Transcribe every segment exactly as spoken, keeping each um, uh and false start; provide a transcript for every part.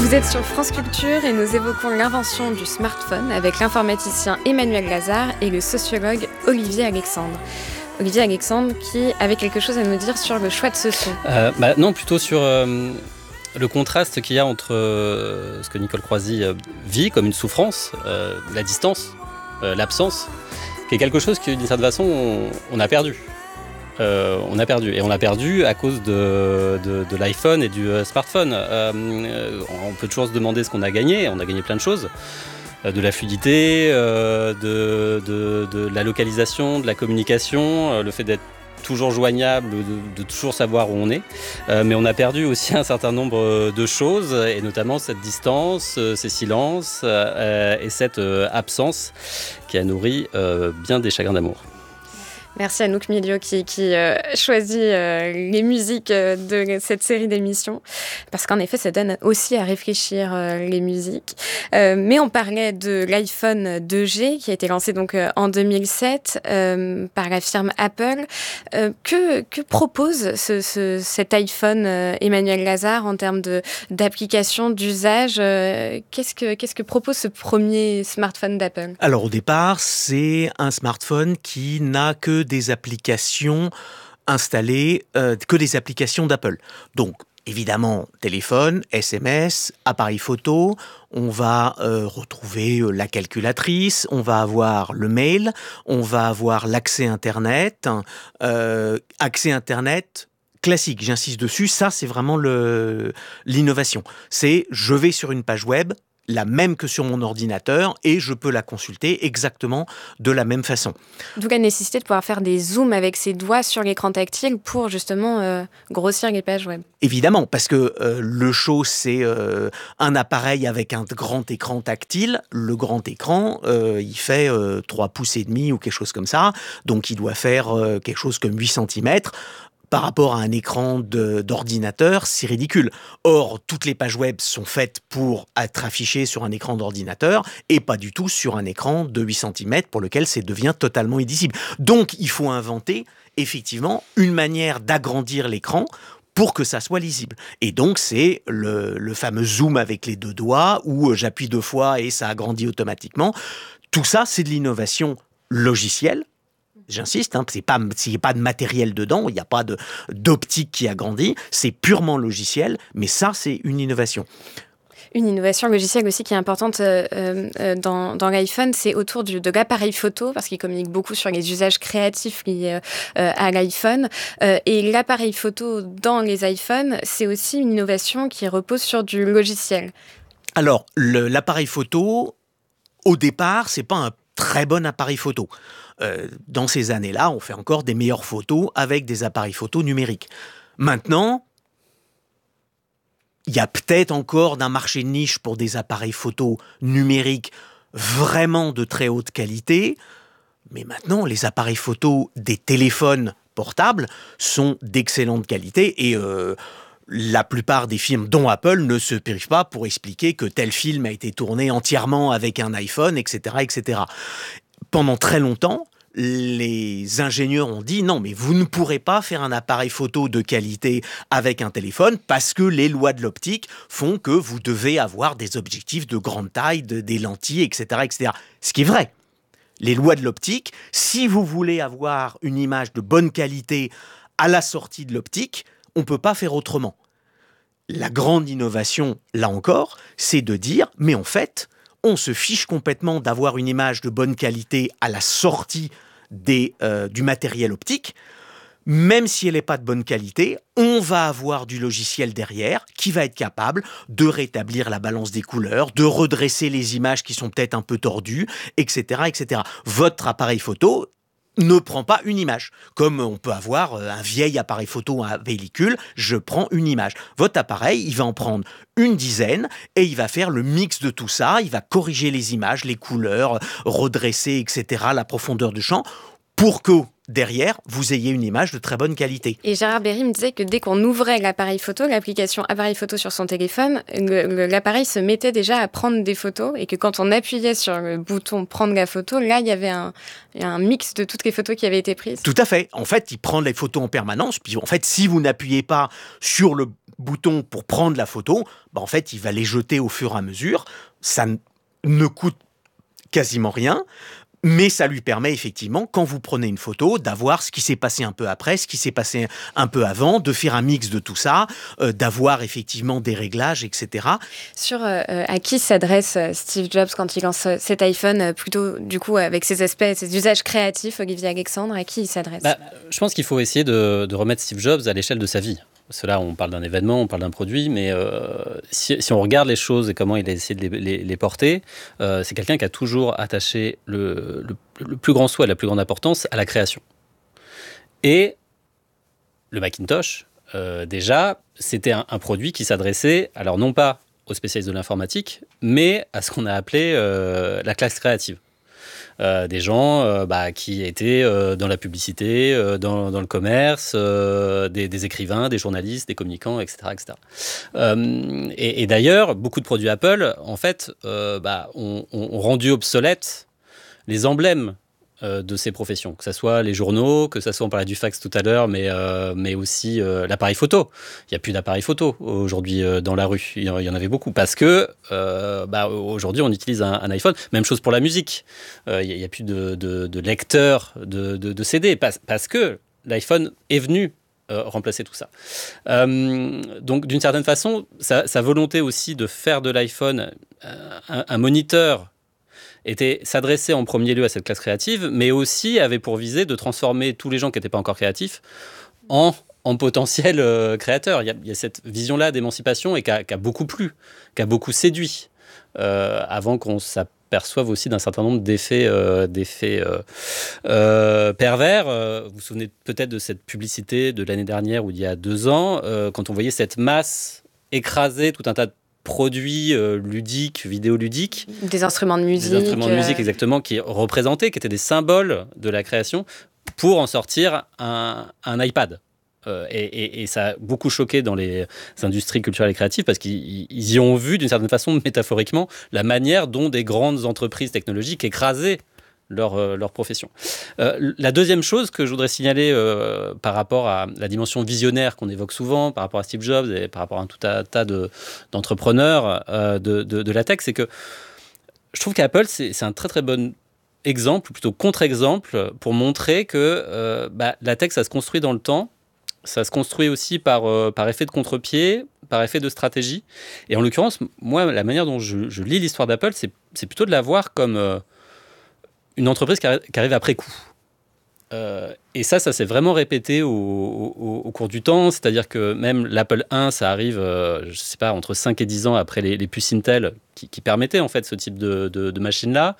Vous êtes sur France Culture et nous évoquons l'invention du smartphone avec l'informaticien Emmanuel Lazare et le sociologue Olivier Alexandre. Olivier Alexandre qui avait quelque chose à nous dire sur le choix de ce son. Euh, bah non, plutôt sur euh, le contraste qu'il y a entre euh, ce que Nicole Croisy euh, vit comme une souffrance, euh, la distance, euh, l'absence, qui est quelque chose que d'une certaine façon on, on a perdu. Euh, on a perdu et on l'a perdu à cause de, de, de l'iPhone et du euh, smartphone. Euh, on peut toujours se demander ce qu'on a gagné. On a gagné plein de choses, euh, de la fluidité, euh, de, de, de la localisation, de la communication, euh, le fait d'être toujours joignable, de, de toujours savoir où on est. Euh, mais on a perdu aussi un certain nombre de choses, et notamment cette distance, euh, ces silences euh, et cette euh, absence qui a nourri euh, bien des chagrins d'amour. Merci à Nouk Milio qui, qui euh, choisit euh, les musiques euh, de cette série d'émissions. Parce qu'en effet, ça donne aussi à réfléchir euh, les musiques. Euh, mais on parlait de l'iPhone deux G qui a été lancé donc euh, en deux mille sept euh, par la firme Apple. Euh, que, que propose ce, ce, cet iPhone euh, Emmanuel Lazare en termes de, d'application, d'usage euh, qu'est-ce que, qu'est-ce que propose ce premier smartphone d'Apple ? Alors au départ, c'est un smartphone qui n'a que des applications installées, euh, que des applications d'Apple. Donc, évidemment, téléphone, S M S, appareil photo, on va euh, retrouver la calculatrice, on va avoir le mail, on va avoir l'accès Internet, euh, accès Internet classique, j'insiste dessus, ça c'est vraiment le, l'innovation. C'est, je vais sur une page web, la même que sur mon ordinateur, et je peux la consulter exactement de la même façon. D'où la nécessité de pouvoir faire des zooms avec ses doigts sur l'écran tactile pour justement euh, grossir les pages web. Évidemment, parce que euh, le show, c'est euh, un appareil avec un grand écran tactile. Le grand écran, euh, il fait euh, trois pouces et demi ou quelque chose comme ça, donc il doit faire euh, quelque chose comme huit centimètres. Par rapport à un écran de, d'ordinateur, c'est ridicule. Or, toutes les pages web sont faites pour être affichées sur un écran d'ordinateur et pas du tout sur un écran de huit centimètres pour lequel ça devient totalement illisible. Donc, il faut inventer, effectivement, une manière d'agrandir l'écran pour que ça soit lisible. Et donc, c'est le, le fameux zoom avec les deux doigts où j'appuie deux fois et ça agrandit automatiquement. Tout ça, c'est de l'innovation logicielle. J'insiste, hein, c'est pas, il n'y a pas de matériel dedans, il n'y a pas de, d'optique qui agrandit, c'est purement logiciel, mais ça, c'est une innovation. Une innovation logicielle aussi qui est importante euh, euh, dans, dans l'iPhone, c'est autour du, de l'appareil photo, parce qu'il communique beaucoup sur les usages créatifs liés euh, à l'iPhone. Euh, et l'appareil photo dans les iPhones, c'est aussi une innovation qui repose sur du logiciel. Alors, le, l'appareil photo, au départ, c'est pas un très bon appareil photo. Euh, dans ces années-là, on fait encore des meilleures photos avec des appareils photo numériques. Maintenant, il y a peut-être encore d'un marché de niche pour des appareils photo numériques vraiment de très haute qualité, mais maintenant, les appareils photo des téléphones portables sont d'excellente qualité et euh, la plupart des films, dont Apple, ne se privent pas pour expliquer que tel film a été tourné entièrement avec un iPhone, et cetera, et cetera. Pendant très longtemps, les ingénieurs ont dit non, mais vous ne pourrez pas faire un appareil photo de qualité avec un téléphone parce que les lois de l'optique font que vous devez avoir des objectifs de grande taille, de, des lentilles, et cetera, et cetera. Ce qui est vrai. Les lois de l'optique, si vous voulez avoir une image de bonne qualité à la sortie de l'optique, on ne peut pas faire autrement. La grande innovation, là encore, c'est de dire, mais en fait, on se fiche complètement d'avoir une image de bonne qualité à la sortie des, euh, du matériel optique. Même si elle n'est pas de bonne qualité, on va avoir du logiciel derrière qui va être capable de rétablir la balance des couleurs, de redresser les images qui sont peut-être un peu tordues, et cetera, et cetera. Votre appareil photo ne prend pas une image. Comme on peut avoir un vieil appareil photo à pellicule, je prends une image. Votre appareil, il va en prendre une dizaine et il va faire le mix de tout ça. Il va corriger les images, les couleurs, redresser, et cetera, la profondeur du champ pour que derrière, vous ayez une image de très bonne qualité. Et Gérard Berry me disait que dès qu'on ouvrait l'appareil photo, l'application appareil photo sur son téléphone, le, le, l'appareil se mettait déjà à prendre des photos et que quand on appuyait sur le bouton prendre la photo, là, il y avait un, un mix de toutes les photos qui avaient été prises. Tout à fait. En fait, il prend les photos en permanence. Puis en fait, si vous n'appuyez pas sur le bouton pour prendre la photo, bah en fait, il va les jeter au fur et à mesure. Ça n- ne coûte quasiment rien. Mais ça lui permet effectivement, quand vous prenez une photo, d'avoir ce qui s'est passé un peu après, ce qui s'est passé un peu avant, de faire un mix de tout ça, euh, d'avoir effectivement des réglages, et cetera. Sur euh, à qui s'adresse euh, Steve Jobs quand il lance euh, cet iPhone, euh, plutôt du coup avec ses aspects, ses usages créatifs, Olivier Alexandre, à qui il s'adresse? Bah, je pense qu'il faut essayer de, de remettre Steve Jobs à l'échelle de sa vie. Parce que là, on parle d'un événement, on parle d'un produit, mais euh, si, si on regarde les choses et comment il a essayé de les, les, les porter, euh, c'est quelqu'un qui a toujours attaché le, le, le plus grand souhait, la plus grande importance à la création. Et le Macintosh, euh, déjà, c'était un, un produit qui s'adressait, alors non pas aux spécialistes de l'informatique, mais à ce qu'on a appelé euh, la classe créative. Euh, des gens euh, bah, qui étaient euh, dans la publicité, euh, dans, dans le commerce, euh, des, des écrivains, des journalistes, des communicants, et cetera, et cetera. Euh, et, et d'ailleurs, beaucoup de produits Apple, en fait, euh, bah, ont, ont rendu obsolètes les emblèmes euh, de ces professions, que ce soit les journaux, que ce soit, on parlait du fax tout à l'heure, mais, euh, mais aussi euh, l'appareil photo. Il n'y a plus d'appareil photo aujourd'hui euh, dans la rue. Il y en avait beaucoup parce que euh, bah, aujourd'hui, on utilise un, un iPhone. Même chose pour la musique. Euh, il n'y a, a plus de, de, de lecteurs de, de, de C D parce, parce que l'iPhone est venu euh, remplacer tout ça. Euh, donc, d'une certaine façon, sa, sa volonté aussi de faire de l'iPhone un, un moniteur était s'adresser en premier lieu à cette classe créative, mais aussi avait pour visée de transformer tous les gens qui n'étaient pas encore créatifs en, en potentiels euh, créateurs. Il y, a, il y a cette vision-là d'émancipation et qui a, qui a beaucoup plu, qui a beaucoup séduit, euh, avant qu'on s'aperçoive aussi d'un certain nombre d'effets, euh, d'effets euh, euh, pervers. Euh, vous vous souvenez peut-être de cette publicité de l'année dernière ou d'il y a deux ans, euh, quand on voyait cette masse écraser tout un tas de produits euh, ludiques, vidéoludiques. Des instruments de musique. Des instruments de musique, euh... exactement, qui représentaient, qui étaient des symboles de la création, pour en sortir un, un iPad. Euh, et, et, et ça a beaucoup choqué dans les industries culturelles et créatives, parce qu'ils ils y ont vu, d'une certaine façon, métaphoriquement, la manière dont des grandes entreprises technologiques écrasaient leur, euh, leur profession. Euh, la deuxième chose que je voudrais signaler euh, par rapport à la dimension visionnaire qu'on évoque souvent, par rapport à Steve Jobs et par rapport à un tout un tas de, d'entrepreneurs euh, de, de, de la tech, c'est que je trouve qu'Apple, c'est, c'est un très très bon exemple, ou plutôt contre-exemple, pour montrer que euh, bah, la tech, ça se construit dans le temps, ça se construit aussi par, euh, par effet de contre-pied, par effet de stratégie. Et en l'occurrence, moi, la manière dont je, je lis l'histoire d'Apple, c'est, c'est plutôt de la voir comme euh, une entreprise qui arrive, qui arrive après coup. Euh, et ça, ça s'est vraiment répété au, au, au cours du temps. C'est-à-dire que même l'Apple un, ça arrive, euh, je ne sais pas, entre cinq et dix ans après les, les puces Intel qui, qui permettaient en fait ce type de, de, de machine-là.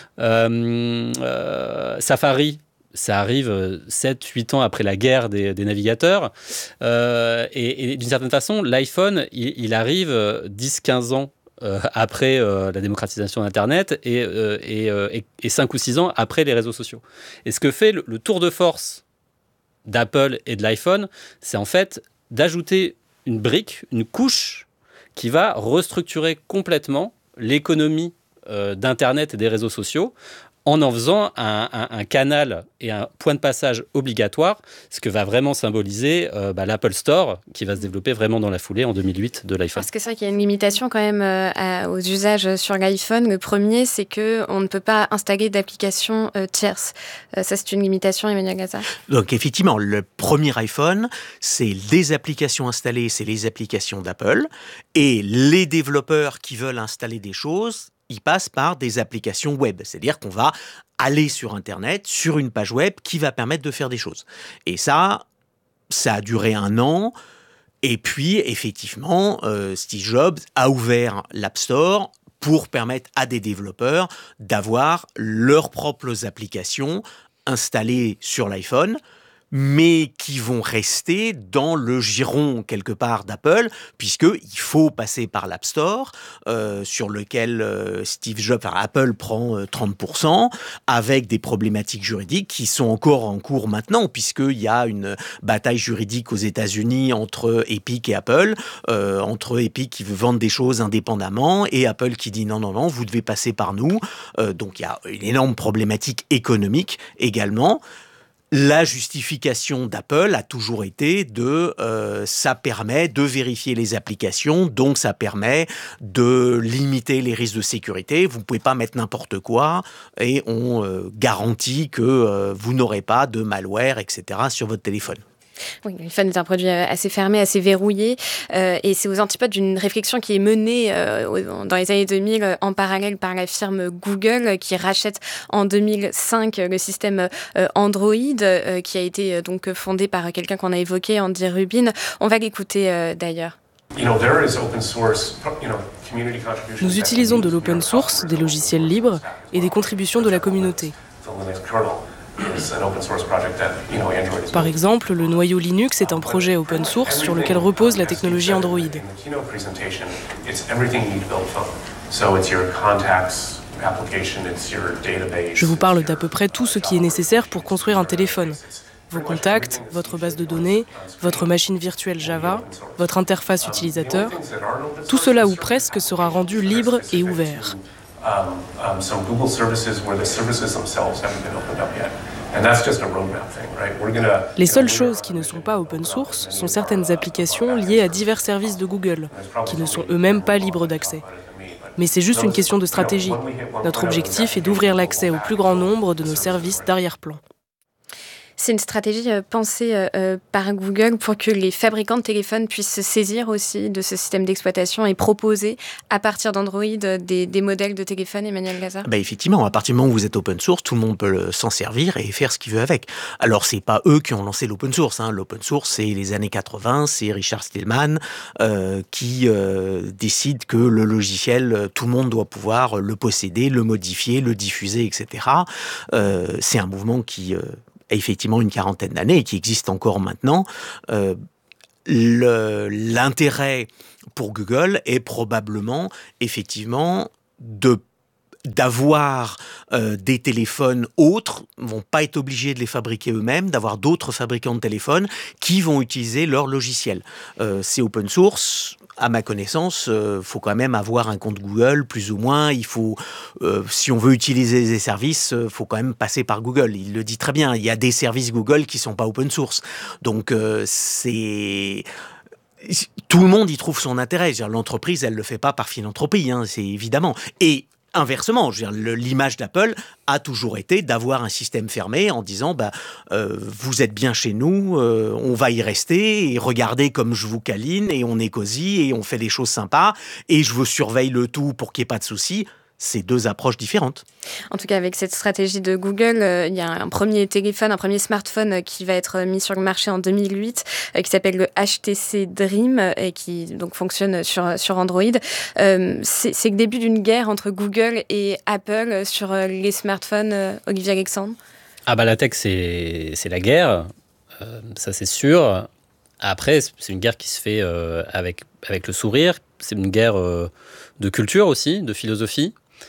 Euh, euh, Safari, ça arrive sept huit ans après la guerre des, des navigateurs. Euh, et, et d'une certaine façon, l'iPhone, il, il arrive dix quinze ans Euh, après euh, la démocratisation d'Internet et, euh, et, euh, et, et cinq ou six ans après les réseaux sociaux. Et ce que fait le, le tour de force d'Apple et de l'iPhone, c'est en fait d'ajouter une brique, une couche qui va restructurer complètement l'économie euh, d'Internet et des réseaux sociaux en en faisant un, un, un canal et un point de passage obligatoire, ce que va vraiment symboliser euh, bah, l'Apple Store, qui va se développer vraiment dans la foulée en deux mille huit de l'iPhone. Parce que c'est vrai qu'il y a une limitation quand même euh, à, aux usages sur l'iPhone. Le premier, c'est qu'on ne peut pas installer d'applications euh, tierces. Euh, ça, c'est une limitation, Emmanuel Gazza. Donc effectivement, le premier iPhone, c'est les applications installées, c'est les applications d'Apple, et les développeurs qui veulent installer des choses, ils passent par des applications web. C'est-à-dire qu'on va aller sur Internet, sur une page web qui va permettre de faire des choses. Et ça, ça a duré un an. Et puis, effectivement, euh, Steve Jobs a ouvert l'App Store pour permettre à des développeurs d'avoir leurs propres applications installées sur l'iPhone, mais qui vont rester dans le giron quelque part d'Apple, puisqu'il faut passer par l'App Store, euh, sur lequel euh, Steve Jobs, enfin Apple prend euh, trente pour cent, avec des problématiques juridiques qui sont encore en cours maintenant, puisqu'il y a une bataille juridique aux États-Unis entre Epic et Apple, euh, entre Epic qui veut vendre des choses indépendamment, et Apple qui dit non, non, non, vous devez passer par nous. Euh, donc il y a une énorme problématique économique également. la justification d'Apple a toujours été de euh, ça permet de vérifier les applications, donc ça permet de limiter les risques de sécurité. Vous ne pouvez pas mettre n'importe quoi et on euh, garantit que euh, vous n'aurez pas de malware, et cetera sur votre téléphone. Oui, l'iPhone est un produit assez fermé, assez verrouillé, euh, et c'est aux antipodes d'une réflexion qui est menée euh, dans les années deux mille en parallèle par la firme Google, qui rachète en deux mille cinq le système euh, Android, euh, qui a été euh, donc fondé par quelqu'un qu'on a évoqué, Andy Rubin. On va l'écouter euh, d'ailleurs. Nous utilisons de l'open source, des logiciels libres et des contributions de la communauté. Par exemple, le noyau Linux est un projet open source sur lequel repose la technologie Android. Je vous parle d'à peu près tout ce qui est nécessaire pour construire un téléphone. Vos contacts, votre base de données, votre machine virtuelle Java, votre interface utilisateur, tout cela ou presque sera rendu libre et ouvert. Les seules choses qui ne sont pas open source sont certaines applications liées à divers services de Google, qui ne sont eux-mêmes pas libres d'accès. Mais c'est juste une question de stratégie. Notre objectif est d'ouvrir l'accès au plus grand nombre de nos services d'arrière-plan. C'est une stratégie euh, pensée euh, par Google pour que les fabricants de téléphones puissent se saisir aussi de ce système d'exploitation et proposer à partir d'Android des, des modèles de téléphone, Emmanuel Gazard. Bah effectivement, à partir du moment où vous êtes open source, tout le monde peut le, s'en servir et faire ce qu'il veut avec. Alors, c'est pas eux qui ont lancé l'open source. Hein. L'open source, c'est les années quatre-vingts, c'est Richard Stallman euh, qui euh, décide que le logiciel, tout le monde doit pouvoir le posséder, le modifier, le diffuser, et cetera. Euh, c'est un mouvement qui... Euh, effectivement une quarantaine d'années et qui existe encore maintenant. Euh, le, l'intérêt pour Google est probablement effectivement de d'avoir euh, des téléphones autres, vont pas être obligés de les fabriquer eux-mêmes, d'avoir d'autres fabricants de téléphones qui vont utiliser leur logiciel. Euh, c'est open source. À ma connaissance, il euh, faut quand même avoir un compte Google, plus ou moins. Il faut, euh, si on veut utiliser des services, il euh, faut quand même passer par Google. Il le dit très bien. Il y a des services Google qui sont pas open source. Donc, euh, c'est... Tout le monde y trouve son intérêt. C'est-à-dire, l'entreprise, elle le fait pas par philanthropie, hein, c'est évidemment. Et inversement, je veux dire, le, l'image d'Apple a toujours été d'avoir un système fermé en disant bah, euh, vous êtes bien chez nous, euh, on va y rester et regardez comme je vous câline et on est cosy et on fait des choses sympas et je vous surveille le tout pour qu'il n'y ait pas de soucis. C'est deux approches différentes. En tout cas, avec cette stratégie de Google, euh, il y a un premier téléphone, un premier smartphone euh, qui va être mis sur le marché en deux mille huit, euh, qui s'appelle le H T C Dream euh, et qui donc fonctionne sur, sur Android. Euh, c'est, c'est le début d'une guerre entre Google et Apple sur euh, les smartphones. Euh, Olivier Alexandre. Ah bah la tech, c'est, c'est la guerre, euh, ça c'est sûr. Après, c'est une guerre qui se fait euh, avec, avec le sourire. C'est une guerre euh, de culture aussi, de philosophie.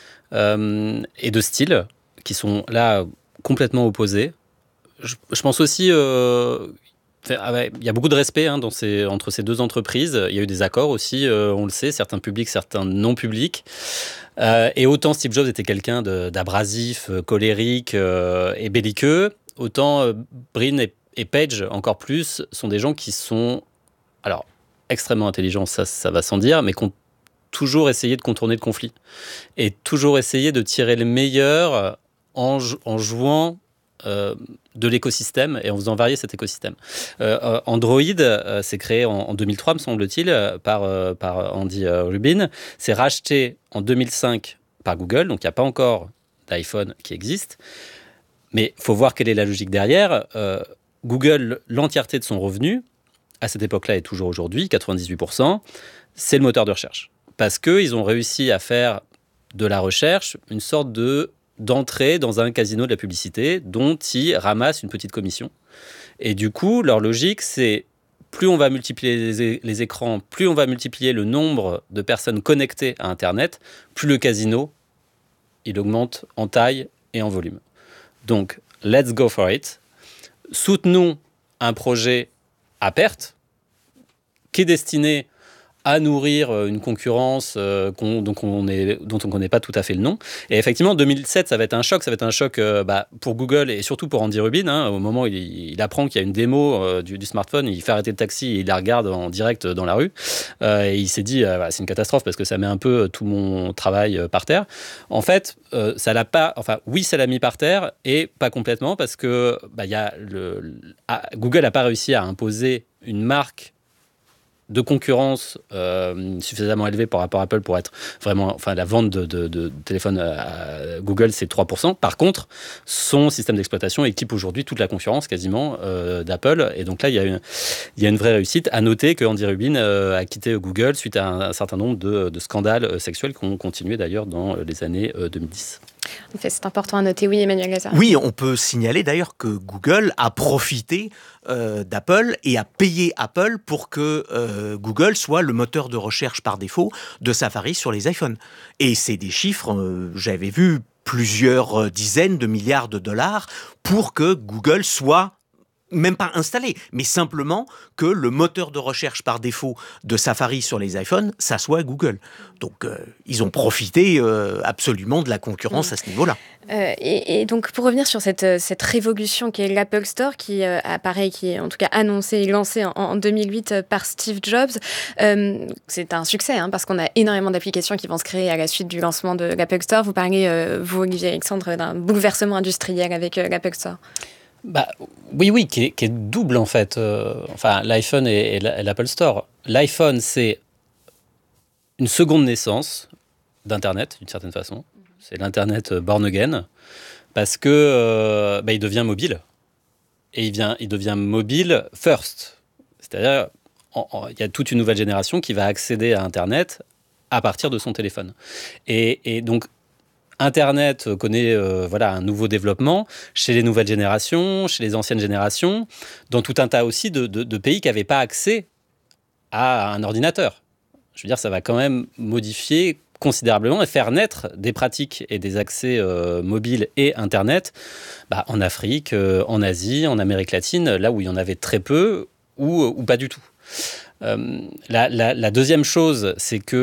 Euh, et de style qui sont là complètement opposés. Je, je pense aussi euh, il y a beaucoup de respect hein, dans ces, entre ces deux entreprises. Il y a eu des accords aussi, euh, on le sait, certains publics, certains non publics. Euh, et autant Steve Jobs était quelqu'un de, d'abrasif, colérique euh, et belliqueux, autant euh, Brin et, et Page, encore plus, sont des gens qui sont alors extrêmement intelligents, ça, ça va sans dire, mais qui ont toujours essayer de contourner le conflit et toujours essayer de tirer le meilleur en, en jouant euh, de l'écosystème et en faisant varier cet écosystème. Euh, Android euh, s'est créé en, en deux mille trois, me semble-t-il, par, euh, par Andy Rubin. C'est racheté en deux mille cinq par Google, donc il n'y a pas encore d'iPhone qui existe. Mais il faut voir quelle est la logique derrière. Euh, Google, l'entièreté de son revenu, à cette époque-là et toujours aujourd'hui, quatre-vingt-dix-huit pour cent, c'est le moteur de recherche. Parce qu'ils ont réussi à faire de la recherche une sorte de, d'entrée dans un casino de la publicité dont ils ramassent une petite commission. Et du coup, leur logique, c'est plus on va multiplier les, les écrans, plus on va multiplier le nombre de personnes connectées à Internet, plus le casino, il augmente en taille et en volume. Donc, let's go for it. Soutenons un projet à perte qui est destiné à nourrir une concurrence euh, qu'on, donc on est, dont on ne connaît pas tout à fait le nom. Et effectivement, deux mille sept, ça va être un choc. Ça va être un choc euh, bah, pour Google et surtout pour Andy Rubin. Hein, au moment où il, il apprend qu'il y a une démo euh, du, du smartphone, il fait arrêter le taxi et il la regarde en direct dans la rue. Euh, et il s'est dit, euh, bah, c'est une catastrophe parce que ça met un peu tout mon travail euh, par terre. En fait, euh, ça l'a pas... Enfin, oui, ça l'a mis par terre et pas complètement parce que bah, y a le, le, ah, Google n'a pas réussi à imposer une marque de concurrence euh, suffisamment élevée par rapport à Apple pour être vraiment... Enfin, la vente de, de, de téléphones à Google, c'est trois pour cent. Par contre, son système d'exploitation équipe aujourd'hui toute la concurrence quasiment euh, d'Apple. Et donc là, il y a une, il y a une vraie réussite. À noter que Andy Rubin euh, a quitté Google suite à un, un certain nombre de, de scandales sexuels qui ont continué d'ailleurs dans les années euh, deux mille dix. En fait, c'est important à noter. Oui, Emmanuel Lazare. Oui, on peut signaler d'ailleurs que Google a profité euh, d'Apple et a payé Apple pour que euh, Google soit le moteur de recherche par défaut de Safari sur les iPhones. Et c'est des chiffres, euh, j'avais vu plusieurs dizaines de milliards de dollars pour que Google soit même pas installé, mais simplement que le moteur de recherche par défaut de Safari sur les iPhones, ça soit Google. Donc, euh, ils ont profité euh, absolument de la concurrence mmh. à ce niveau-là. Euh, et, et donc, pour revenir sur cette, cette révolution qui est l'Apple Store, qui euh, apparaît, qui est en tout cas annoncé et lancé en, en deux mille huit par Steve Jobs, euh, c'est un succès, hein, parce qu'on a énormément d'applications qui vont se créer à la suite du lancement de l'Apple Store. Vous parlez, euh, vous, Olivier Alexandre, d'un bouleversement industriel avec euh, l'Apple Store. Bah, oui, oui, qui est, qui est double en fait. Euh, enfin, l'iPhone et, et l'Apple Store. L'iPhone, c'est une seconde naissance d'Internet, d'une certaine façon. C'est l'Internet born again, parce que euh, bah, il devient mobile. Et il, vient, il devient mobile first. C'est-à-dire, il y a toute une nouvelle génération qui va accéder à Internet à partir de son téléphone. Et, et donc, Internet connaît euh, voilà, un nouveau développement chez les nouvelles générations, chez les anciennes générations, dans tout un tas aussi de, de, de pays qui n'avaient pas accès à un ordinateur. Je veux dire, ça va quand même modifier considérablement et faire naître des pratiques et des accès euh, mobiles et Internet bah, en Afrique, euh, en Asie, en Amérique latine, là où il y en avait très peu ou, ou pas du tout. Euh, la, la, la deuxième chose, c'est que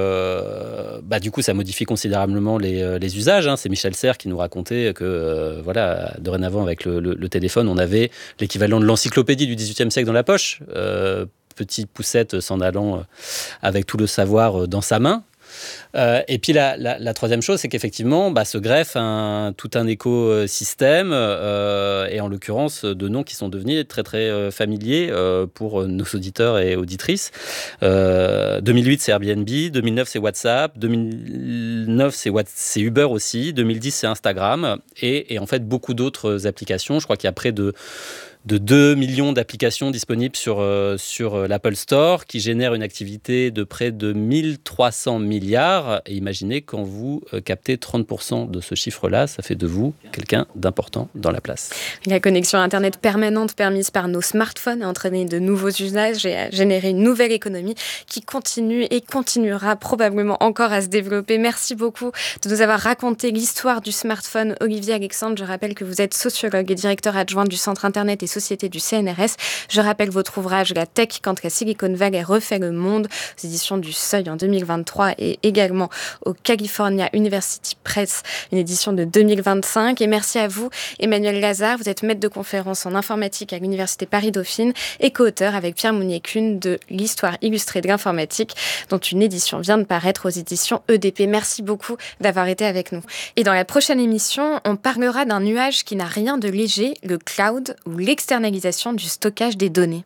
euh, bah, du coup, ça modifie considérablement les, les usages. Hein. C'est Michel Serres qui nous racontait que euh, voilà, dorénavant, avec le, le, le téléphone, on avait l'équivalent de l'encyclopédie du dix-huitième siècle dans la poche. Euh, petite poussette s'en allant avec tout le savoir dans sa main. Euh, et puis la, la, la troisième chose, c'est qu'effectivement, bah, se greffe un, tout un écosystème, euh, et en l'occurrence de noms qui sont devenus très très euh, familiers euh, pour nos auditeurs et auditrices. Euh, deux mille huit, c'est Airbnb, deux mille neuf, c'est WhatsApp, deux mille neuf, c'est, What, c'est Uber aussi, deux mille dix, c'est Instagram, et, et en fait beaucoup d'autres applications. Je crois qu'il y a près de de deux millions d'applications disponibles sur, euh, sur l'Apple Store, qui génèrent une activité de près de mille trois cents milliards. Et imaginez, quand vous euh, captez trente pour cent de ce chiffre-là, ça fait de vous quelqu'un d'important dans la place. La connexion Internet permanente permise par nos smartphones a entraîné de nouveaux usages et a généré une nouvelle économie qui continue et continuera probablement encore à se développer. Merci beaucoup de nous avoir raconté l'histoire du smartphone. Olivier Alexandre, je rappelle que vous êtes sociologue et directeur adjoint du Centre Internet et Société du C N R S. Je rappelle votre ouvrage « La tech quand la Silicon Valley refait le monde » aux éditions du Seuil en deux mille vingt-trois et également au California University Press, une édition de deux mille vingt-cinq. Et merci à vous, Emmanuel Lazare. Vous êtes maître de conférence en informatique à l'Université Paris-Dauphine et co-auteur avec Pierre Mounier-Kuhn de l'Histoire illustrée de l'informatique, dont une édition vient de paraître aux éditions E D P. Merci beaucoup d'avoir été avec nous. Et dans la prochaine émission, on parlera d'un nuage qui n'a rien de léger, le cloud ou l'externalisation du stockage des données.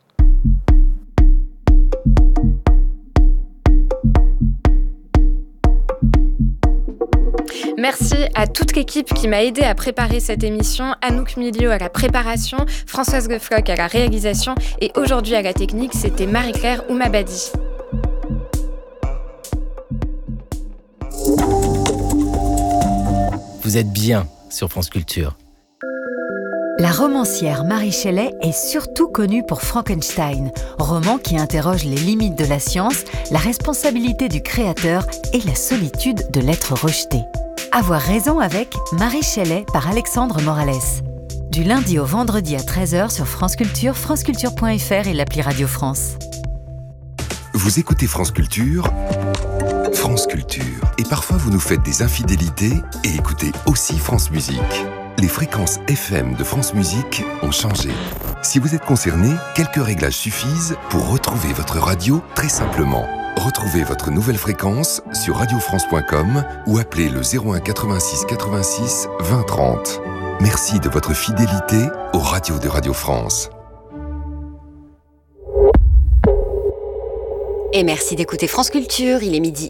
Merci à toute l'équipe qui m'a aidé à préparer cette émission. Anouk Milieu à la préparation, Françoise Gefloc à la réalisation et aujourd'hui à la technique, c'était Marie-Claire Oumabadi. Vous êtes bien sur France Culture. La romancière Mary Shelley est surtout connue pour Frankenstein, roman qui interroge les limites de la science, la responsabilité du créateur et la solitude de l'être rejeté. Avoir raison avec Mary Shelley par Alexandre Morales. Du lundi au vendredi à treize heures sur France Culture, franceculture point f r et l'appli Radio France. Vous écoutez France Culture, France Culture. Et parfois vous nous faites des infidélités et écoutez aussi France Musique. Les fréquences F M de France Musique ont changé. Si vous êtes concerné, quelques réglages suffisent pour retrouver votre radio très simplement. Retrouvez votre nouvelle fréquence sur radio france point com ou appelez le zéro un quatre-vingt-six quatre-vingt-six vingt trente. Merci de votre fidélité aux radios de Radio France. Et merci d'écouter France Culture, il est midi.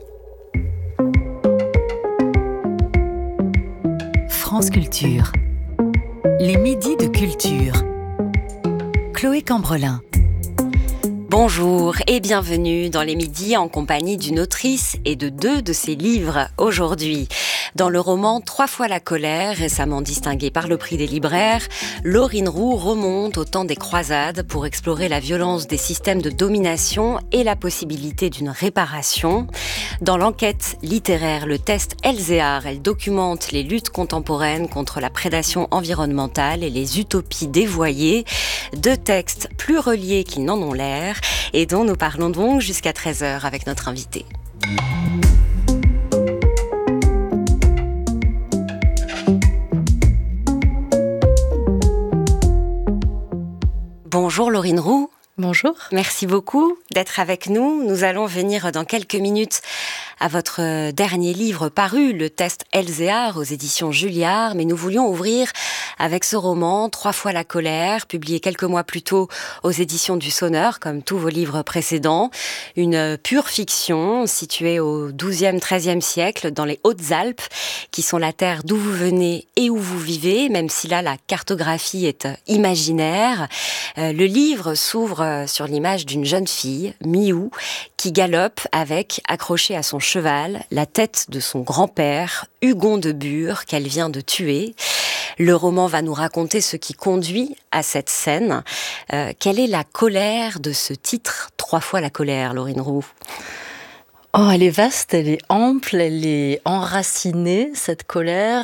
France Culture. Les midis de culture. Chloé Cambrelin. Bonjour et bienvenue dans les midis en compagnie d'une autrice et de deux de ses livres aujourd'hui. Dans le roman Trois fois la colère, récemment distingué par le prix des libraires, Laurine Roux remonte au temps des croisades pour explorer la violence des systèmes de domination et la possibilité d'une réparation. Dans l'enquête littéraire Le Test Elzéar, elle documente les luttes contemporaines contre la prédation environnementale et les utopies dévoyées, deux textes plus reliés qu'ils n'en ont l'air et dont nous parlons donc jusqu'à treize heures avec notre invité. Bonjour Laurine Roux. Bonjour. Merci beaucoup d'être avec nous. Nous allons venir dans quelques minutes à votre dernier livre paru, Le Test Elzéar, aux éditions Julliard, mais nous voulions ouvrir avec ce roman, Trois fois la colère, publié quelques mois plus tôt aux éditions du Sonneur, comme tous vos livres précédents. Une pure fiction située au douzième, treizième siècle, dans les Hautes-Alpes, qui sont la terre d'où vous venez et où vous vivez, même si là, la cartographie est imaginaire. Euh, le livre s'ouvre sur l'image d'une jeune fille, Miou, qui galope avec, accrochée à son cheval, la tête de son grand-père, Hugon de Bure, qu'elle vient de tuer. Le roman va nous raconter ce qui conduit à cette scène. Euh, quelle est la colère de ce titre, Trois fois la colère, Laurine Roux ? Oh, elle est vaste, elle est ample, elle est enracinée, cette colère.